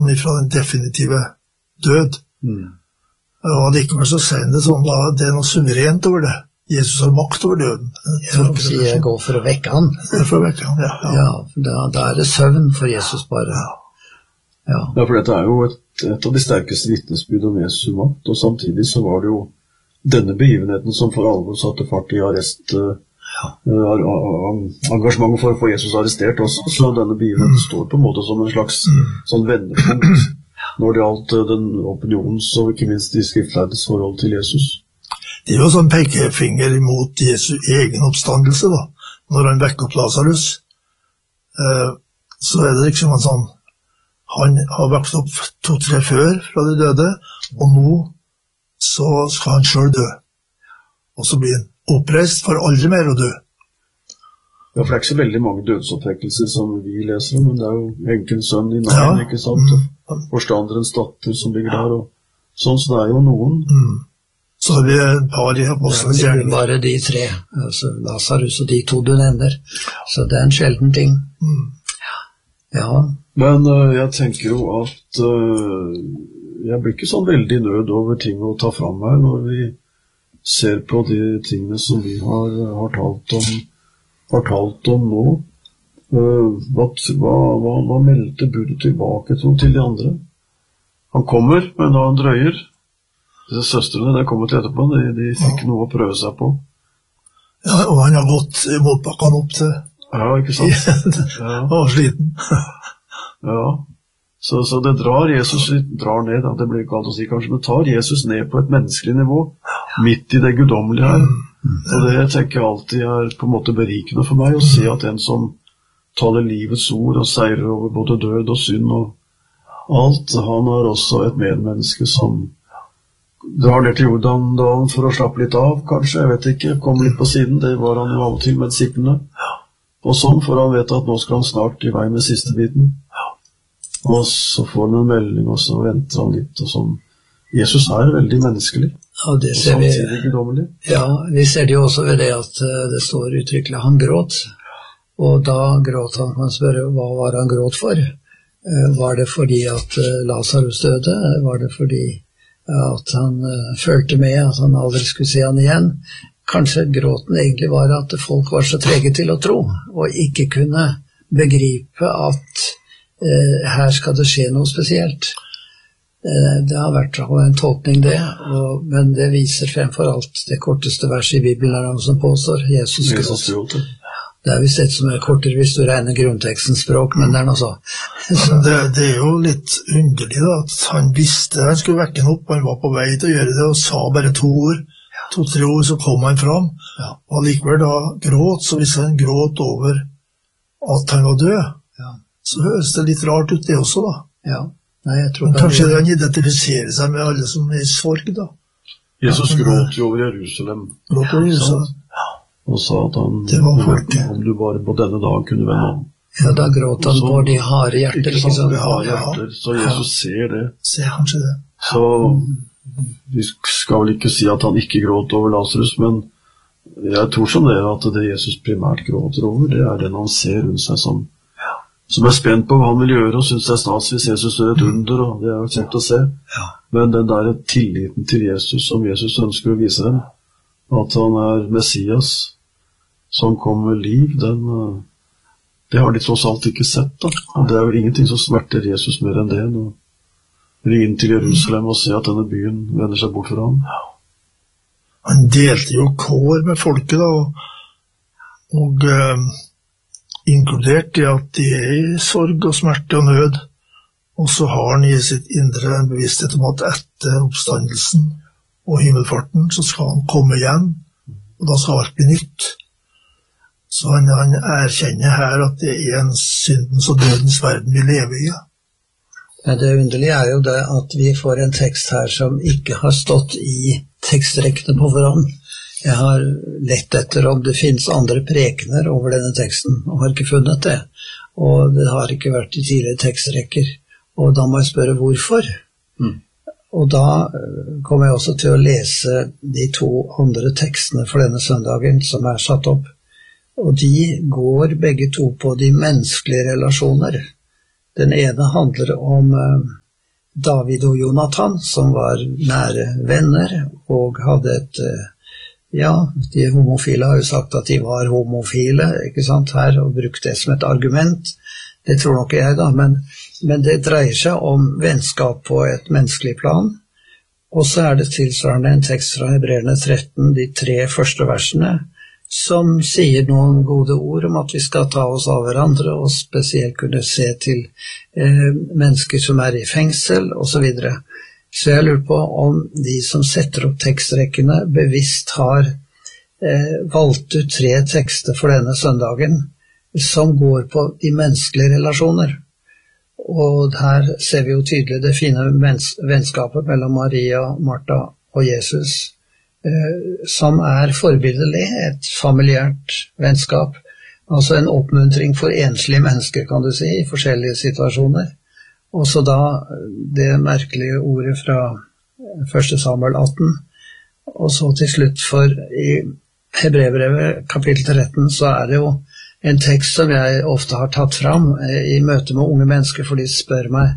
fra den definitive død. Og likevel så sier han det sånn, da, det noe suverent over det. Jesus har makt over døden. Ja, sier jeg går for å vekke han. For å vekke han, ja. Ja, da det søvn for Jesus bare. Ja, for dette jo et av de sterkeste vittnesbyrd om Jesu makt, og samtidig så var det jo denne begivenheten som for alvor satte fart i arrest, engasjementet for å få Jesus arrestert også, så denne begivenheten står på en måte som en slags sånn vendepunkt når det gjaldt den opinionens og ikke minst de skriftlærdes forhold til Jesus. Det jo sånn pekefinger mot Jesu egen oppstandelse da. Når han vekker opp Lazarus, så det liksom en sånn, han har vokst opp 2-3 før fra de døde, og nå så skal han selv dø. Og så blir han oppreist for aldri mer å dø. Ja, for det ikke så veldig mange dødsoppvekkelser som vi leser om, men det jo enkens sønn i navn, ikke sant? Og forstanderens datter som ligger der, og sånn, så det jo noen. Så har vi et par i apostelens gjerninger. Bare de 3, altså Lazarus og de 2 du nevner. Så det en sjelden ting. Ja. Men jeg tenker jo at jeg blir ikke sånn veldig nød over ting å ta fram her når vi ser på de tingene som vi har talt om nå. Hva meldte budet tilbake til de andre? Han kommer, men da han drøyer. Disse søstrene, det kommer til etterpå, de fikk noe å prøve seg på. Ja, og han har gått motbakken opp til... Ja, ikke sant? Han var sliten. Ja, så det drar Jesus drar ned, det blir ikke alt å si kanskje, men tar Jesus ned på et menneskelig nivå, midt i det guddommelige her. Og det tenker jeg alltid på en måte berikende for meg, å se at en som taler livets ord og seirer over både død og synd og alt, han også et medmenneske som drar ned til Jordandalen for å slappe litt av, kanskje, jeg vet ikke, komme litt på siden, det var han jo av og til med disiplene. Og sånn, for han vet at nå skal han snart i vei med siste biten. Og så får han en melding, og så venter han litt, og sånn. Jesus veldig menneskelig. Ja, det ser vi. Ja, vi ser det jo også ved det at det står uttrykkelig, han gråt. Og da gråt han, kan spørre, hva var han gråt for? Var det fordi at Lazarus døde? Var det fordi at han følte med at han aldri skulle se han igjen? Kanskje gråten egentlig var at folk var så trege til å tro, og ikke kunne begripe at her skal det skje noe spesielt. Det har vært en tolkning det, men det viser fremfor alt det korteste verset i Bibelen noe som påstår Jesus gråt. Det visst et som kortere hvis du regner grunntekstens språk, men det noe så. Det jo litt underlig da, at han visste han skulle vekke han opp, han var på vei til å gjøre det, og sa bare 2 ord. 2-3 ord, så kom han fram, og likevel da gråt, så hvis han gråt over at han var død, så høres det litt rart ut det også da. Ja. Nei, jeg tror kanskje han identifiserer seg med alle som i sorg da. Jesus gråt jo over Jerusalem. Gråt over Jerusalem. Og sa at han, om du bare på denne dag kunne vende om. Ja, da gråt han på de harde hjerter, ikke sant? Harde hjerter, så Jesus ser det. Ser kanskje det. Så vi skal vel ikke si at han ikke gråt over Lazarus, men jeg tror som det at det Jesus primært gråter over, det den han ser rundt seg som spent på hva han vil gjøre, og synes det stas hvis Jesus gjør et under, og det jo kjent å se. Men den der tilliten til Jesus, som Jesus ønsker å vise dem, at han Messias, som kommer med liv, det har de tross alt ikke sett da. Og det vel ingenting som smerter Jesus mer enn det, å ringe inn til Jerusalem og se at denne byen vender seg bort fra ham. Han delte jo kår med folket da, og inkludert i at de i sorg og smerte og nød, og så har han i sitt indre en bevissthet om at etter oppstandelsen og himmelfarten så skal han komme igjen, og da skal alt bli nytt. Så han erkjenner her at det en syndens og dødens verden vi lever i. Ja, det underlige jo det at vi får en tekst her som ikke har stått i tekstrekkene på forhånd. Jeg har lett etter om det finnes andre prekener over denne teksten, og har ikke funnet det. Og det har ikke vært i tidligere tekstrekker. Og da må jeg spørre hvorfor. Og da kommer jeg også til å lese de 2 andre tekstene for denne søndagen som satt opp. Og de går begge 2 på de menneskelige relasjoner. Den ene handler om David og Jonathan, som var nære venner, og hadde de homofile har jo sagt at de var homofile, ikke sant, her, og brukt det som et argument. Det tror nok jeg da, men det dreier seg om vennskap på et menneskelig plan. Og så det tilsvarende en tekst fra Hebreerne 13, de 3 første versene, som sier noen gode ord om at vi skal ta oss av hverandre, og spesielt kunne se til mennesker som i fengsel, og så videre. Så jeg lurer på om de som setter opp tekstrekkene bevisst har valgt ut 3 tekster for denne søndagen, som går på de menneskelige relasjoner. Og her ser vi jo tydelig det fine vennskapet mellom Maria, Martha og Jesus, som forbildelig, et familiært vennskap, altså en oppmuntring for enslige mennesker, kan du si, i forskjellige situasjoner. Og så da det merkelige ordet fra 1. Samuel 18, og så til slutt for i Hebreerbrevet kapittel 13, så det jo en tekst som jeg ofte har tatt fram i møte med unge mennesker, for de spør meg,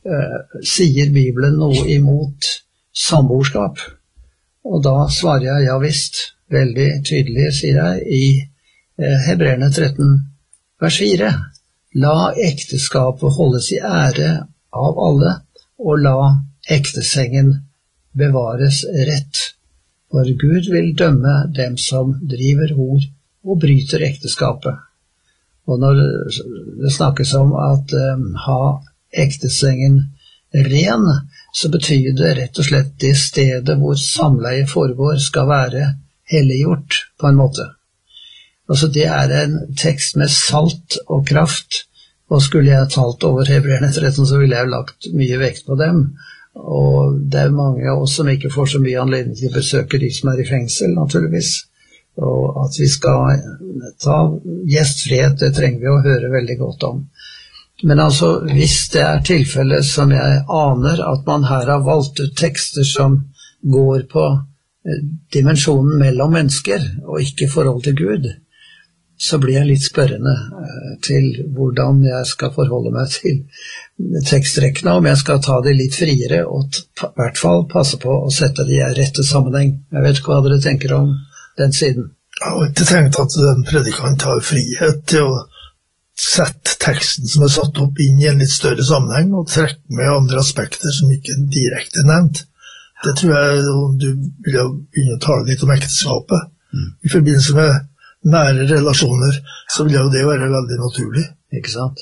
sier Bibelen noe imot samboerskap? Og da svarer jeg, ja visst, veldig tydelig, sier jeg, i Hebreerne 13, vers 4. La ekteskapet holdes i ære av alle, og la ektesengen bevares rett. For Gud vil dømme dem som driver hor og bryter ekteskapet. Og når det snakkes om at ha ektesengen ren, så betyr det rett og slett det stedet hvor samleie foregår skal være helliggjort på en måte. Altså det en tekst med salt og kraft, og skulle jeg talt over Hebreerne 13, så ville jeg lagt mye vekt på dem. Og det mange av oss som ikke får så mye anledning til å besøke de som i fengsel, naturligvis. Og at vi skal ta gjestfrihet, det trenger vi å høre veldig godt om. Men altså, hvis det tilfellet som jeg aner, at man her har valgt ut tekster som går på dimensjonen mellom mennesker, og ikke forhold til Gud, så blir jeg litt spørrende til hvordan jeg skal forholde meg til tekstrekkene, om jeg skal ta det litt friere, og i hvert fall passe på å sette det i rette sammenheng. Jeg vet ikke hva dere tenker om den siden. Jeg har ikke tenkt at en predikant har frihet til å sette teksten som satt opp inn i en litt større sammenheng, og trekke med andre aspekter som ikke direkte nevnt. Det tror jeg, om du vil begynne å tale litt om ekteskapet, i forbindelse med nære relasjoner, så vil jo det være veldig naturlig. Ikke sant?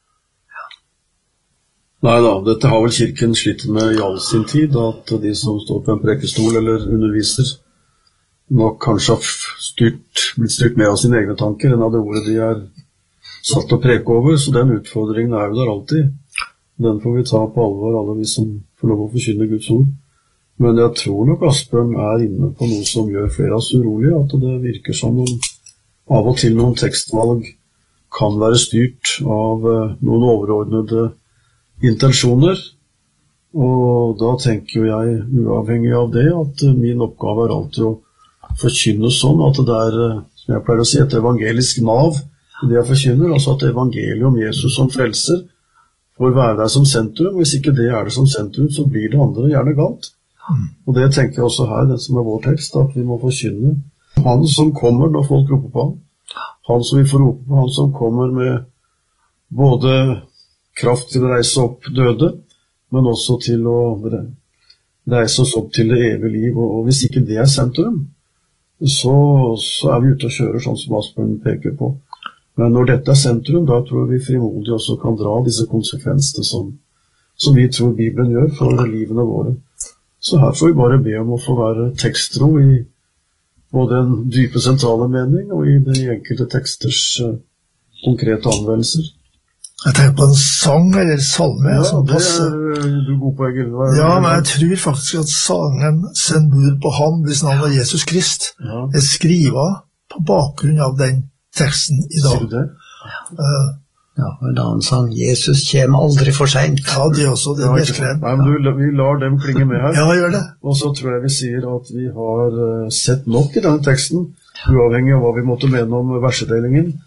Neida, dette har vel kirken slitt med i all sin tid, at de som står på en prekestol eller underviser, nok kanskje har blitt styrt med av sine egne tanker enn av det ordet de satt å preke over, så den utfordringen jo der alltid. Den får vi ta på alvor, alle vi som får lov å forkynne Guds ord. Men jeg tror nok Asbjørn inne på noe som gjør flere av oss urolige, at det virker som av og til noen tekstvalg kan være styrt av noen overordnede intensjoner, og da tenker jo jeg, uavhengig av det, at min oppgave alltid å forkynne sånn at det som jeg pleier å si, et evangelisk nav i det jeg forkynner, altså at evangeliet om Jesus som frelser får være der som sentrum. Hvis ikke det det som sentrum, så blir det andre gjerne galt. Og det tenker jeg også her, det som vår tekst, at vi må forkynne han som kommer når folk roper på han som vi får rope på, han som kommer med både kraft til å reise opp døde, men også til å reise oss opp til det evige liv. Og hvis ikke det sentrum, så vi ute og kjører, sånn som Asbjørn peker på. Men når dette sentrum, da tror vi frimodig også kan dra disse konsekvensene som vi tror Bibelen gjør for livene våre. Så her får vi bare be om å få være tekstro i både en dype sentrale mening og i de enkelte teksters konkrete anvendelser. Jeg tenker på en sang eller salme. Ja, det du god på, Egil. Ja, men jeg tror faktisk at sangen «Send bud på ham hvis navn er Jesus Krist» skrivet på bakgrunn av den teksten i dag. Sier du det? Ja, en annen sang, Jesus kommer aldri for sent. Ja, det også, det er skrevet. Nei, men vi lar dem klinge med her. Ja, gjør det. Og så tror jeg vi sier at vi har sett nok i denne teksten, uavhengig av hva vi måtte mene om versedelingen.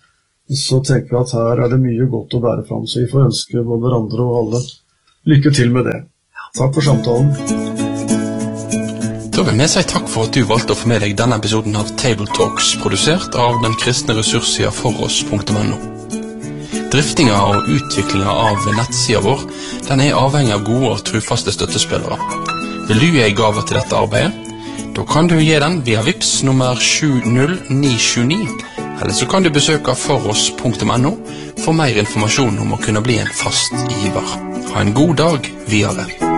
så tenker jeg at her det mye godt å bære fram, så vi får ønske både hverandre og alle lykke til med det. Takk for samtalen. Da vil vi si takk for at du valgte å få med deg denne episoden av Table Talks, produsert av den kristne ressurssida foross.no. Driftinga og utviklinga av nettsida vår, den avhengig av gode og trufaste støttespillere. Vil du gi gave til dette arbeidet? Da kan du gi den via Vips nummer 70929, eller så kan du besøke foross.no for mer informasjon om å kunne bli en fast giver. Ha en god dag videre.